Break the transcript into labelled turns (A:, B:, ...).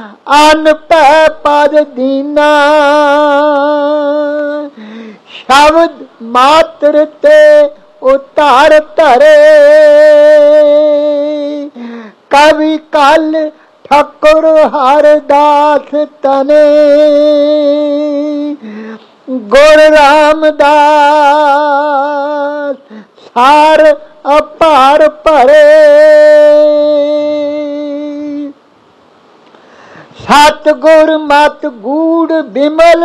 A: अन पै पद दीना शब्द मात्र ते उतार धरे कवि कल ठकुर हरदास तने गुर रामदास सार अपार भरे सतगुर मत गूढ़ बिमल